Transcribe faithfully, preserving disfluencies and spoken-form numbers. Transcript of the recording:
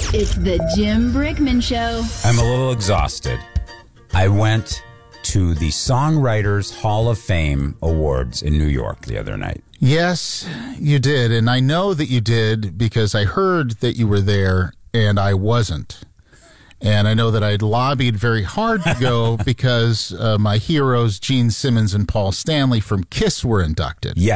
It's the Jim Brickman Show. I'm a little exhausted. I went to the Songwriters Hall of Fame Awards in New York the other night. Yes, you did. And I know that you did because I heard that you were there and I wasn't. And I know that I lobbied very hard to go because uh, my heroes, Gene Simmons and Paul Stanley from KISS, were inducted. Yeah.